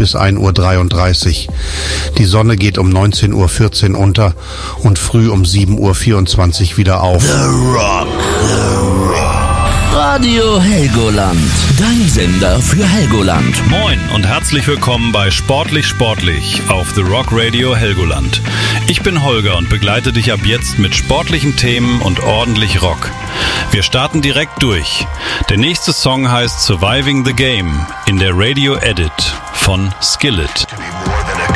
bis 1:33 Uhr. Die Sonne geht um 19:14 Uhr unter und früh um 7:24 Uhr wieder auf. The Rock. Radio Helgoland. Dein Sender für Helgoland. Moin und herzlich willkommen bei Sportlich Sportlich auf The Rock Radio Helgoland. Ich bin Holger und begleite dich ab jetzt mit sportlichen Themen und ordentlich Rock. Wir starten direkt durch. Der nächste Song heißt Surviving the Game in der Radio Edit von Skillet.